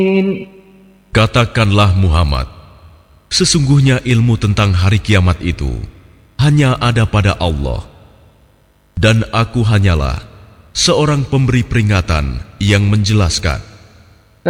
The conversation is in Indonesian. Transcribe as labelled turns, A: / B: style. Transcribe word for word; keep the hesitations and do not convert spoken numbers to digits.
A: Katakanlah Muhammad, sesungguhnya ilmu tentang hari kiamat itu hanya ada pada Allah, dan aku hanyalah seorang pemberi peringatan yang menjelaskan.